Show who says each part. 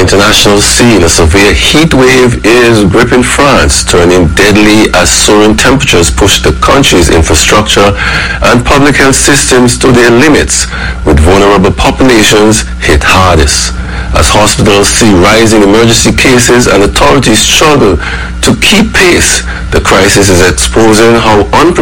Speaker 1: international scene, a severe heat wave is gripping France, turning deadly as soaring temperatures push the country's infrastructure and public health systems to their limits, with vulnerable populations hit hardest. As hospitals see rising emergency cases and authorities struggle to keep pace, the crisis is exposing how unprepared